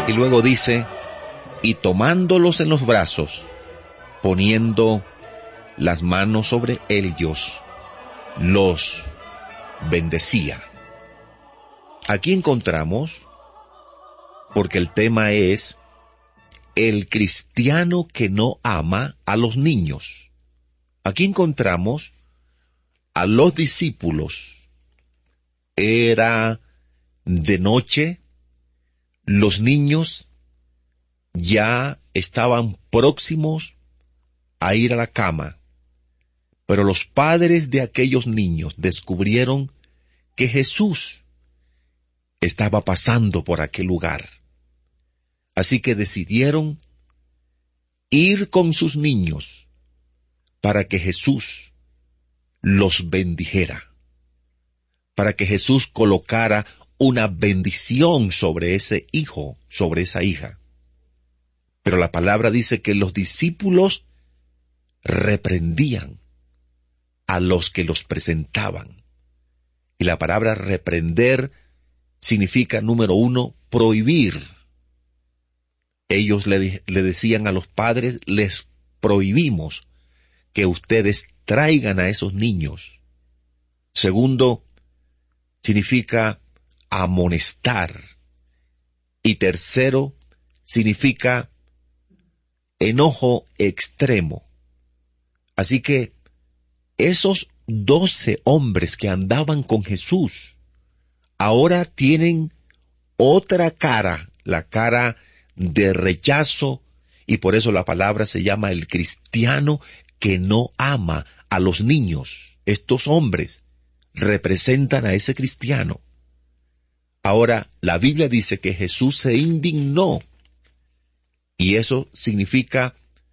Y luego dice, y tomándolos en los brazos, poniendo las manos sobre ellos, los bendecía. Aquí encontramos, porque el tema es el cristiano que no ama a los niños. Aquí encontramos a los discípulos. Era de noche, los niños ya estaban próximos a ir a la cama, pero los padres de aquellos niños descubrieron que Jesús estaba pasando por aquel lugar. Así que decidieron ir con sus niños para que Jesús los bendijera, para que Jesús colocara una bendición sobre ese hijo, sobre esa hija. Pero la palabra dice que los discípulos reprendían a los que los presentaban. Y la palabra reprender significa, número 1, prohibir. Ellos le decían a los padres, les prohibimos que ustedes traigan a esos niños. Segundo, significa amonestar. Y tercero, significa enojo extremo. Así que esos 12 hombres que andaban con Jesús ahora tienen otra cara, la cara de rechazo, y por eso la palabra se llama el cristiano que no ama a los niños. Estos hombres representan a ese cristiano. Ahora, la Biblia dice que Jesús se indignó, y eso significa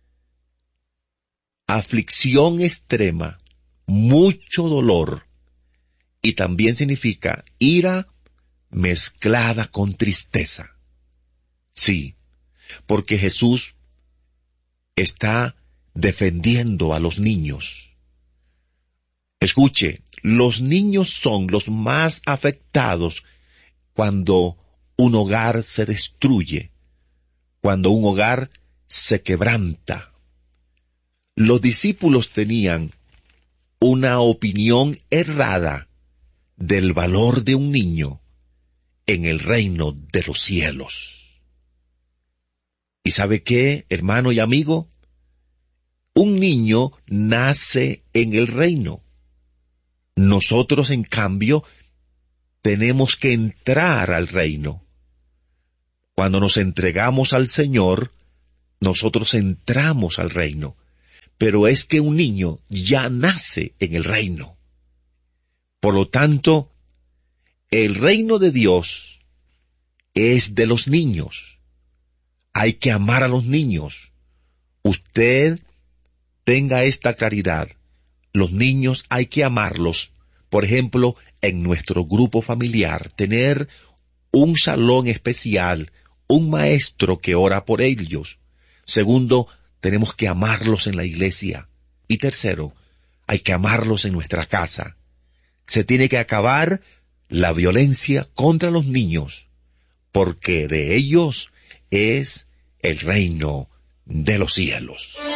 aflicción extrema, mucho dolor, y también significa ira mezclada con tristeza. Sí, porque Jesús está defendiendo a los niños. Escuche, los niños son los más afectados cuando un hogar se destruye, cuando un hogar se quebranta. Los discípulos tenían una opinión errada del valor de un niño en el reino de los cielos. ¿Y sabe qué, hermano y amigo? Un niño nace en el reino. Nosotros, en cambio, tenemos que entrar al reino. Cuando nos entregamos al Señor, nosotros entramos al reino. Pero es que un niño ya nace en el reino. Por lo tanto, el reino de Dios es de los niños. Hay que amar a los niños. Usted tenga esta claridad. Los niños hay que amarlos. Por ejemplo, en nuestro grupo familiar, tener un salón especial, un maestro que ora por ellos. Segundo, tenemos que amarlos en la iglesia. Y tercero, hay que amarlos en nuestra casa. Se tiene que acabar la violencia contra los niños, porque de ellos es el reino de los cielos.